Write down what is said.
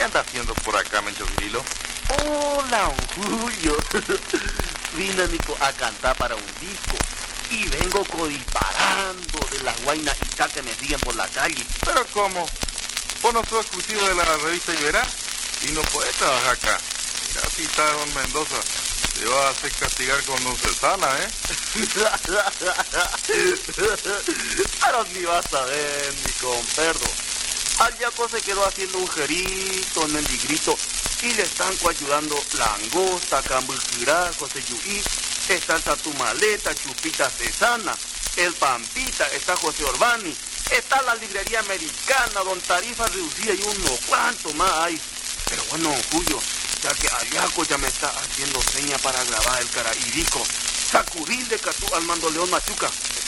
anda haciendo por acá, Mencho Cirilo? Hola, Julio. Vine, Nico, a cantar para un disco. Y vengo disparando de las guainas que me siguen por la calle. ¿Pero cómo? ¿Vos no sos exclusivo de la revista Iberá? Y no podés trabajar acá. Casi está don Mendoza. Te vas a hacer castigar con don Cesana, ¿eh? Pero ni vas a ver, ni con perro. Ayaco se quedó haciendo un jerito, un mendigrito, y le están ayudando Langosta, Cambuquirá, José Yuí, está el Tatumaleta, Chupita Cesana, el Pampita, está José Orbani, está la librería americana, don Tarifa Reducida y uno cuanto más hay. Pero bueno, Julio, ya que Ayaco ya me está haciendo seña para grabar el caraídico, sacudirle Catú al Mando León Machuca.